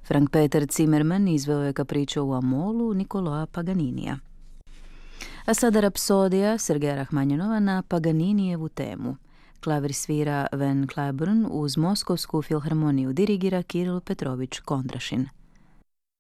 Frank Peter Zimmermann izveo je kapričo u Amolu Niccolò Paganinija. A sada rapsodija Sergeja Rahmanjinova na Paganinijevu temu. Klavir svira Van Cliburn uz Moskovsku filharmoniju, dirigira Kiril Petrović Kondrašin.